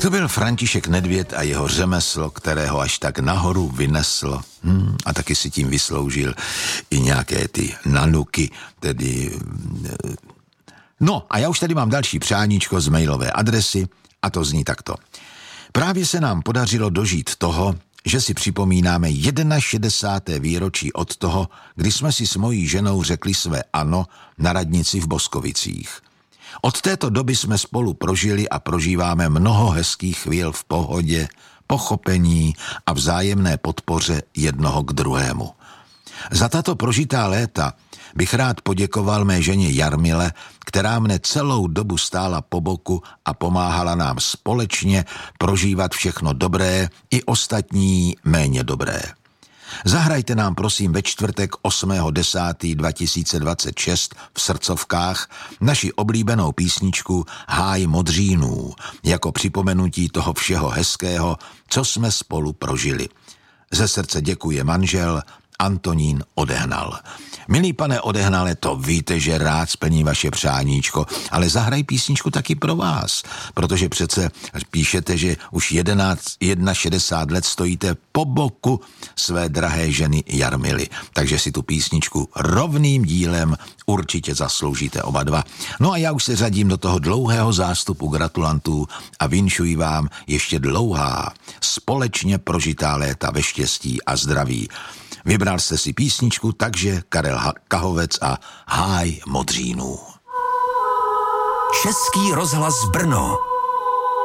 to byl František Nedvěd a jeho řemeslo, kterého až tak nahoru vyneslo. A taky si tím vysloužil i nějaké ty nanuky, tedy... No a já už tady mám další přáníčko z mailové adresy a to zní takto. Právě se nám podařilo dožít toho, že si připomínáme 61. výročí od toho, kdy jsme si s mojí ženou řekli své ano na radnici v Boskovicích. Od této doby jsme spolu prožili a prožíváme mnoho hezkých chvíl v pohodě, pochopení a vzájemné podpoře jednoho k druhému. Za tato prožitá léta bych rád poděkoval mé ženě Jarmile, která mne celou dobu stála po boku a pomáhala nám společně prožívat všechno dobré i ostatní méně dobré. Zahrajte nám prosím ve čtvrtek 8.10.2026 v Srdcovkách naši oblíbenou písničku Háj modřínů jako připomenutí toho všeho hezkého, co jsme spolu prožili. Ze srdce děkuje manžel Antonín Odehnal. Milý pane Odehnale, to víte, že rád splní vaše přáníčko, ale zahraj písničku taky pro vás, protože přece píšete, že už 61 let stojíte po boku své drahé ženy Jarmily, takže si tu písničku rovným dílem určitě zasloužíte oba dva. No a já už se řadím do toho dlouhého zástupu gratulantů a vinšuji vám ještě dlouhá, společně prožitá léta ve štěstí a zdraví. Vybral jste si písničku, takže Karel Kahovec a Háj modřínů. Český rozhlas Brno.